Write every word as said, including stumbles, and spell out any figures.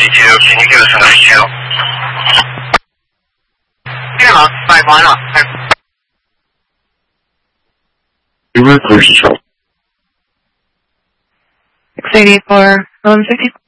two. Can you give us a nice two? Yeah, five one up. Reverse control. six eight eight four, eleven sixty.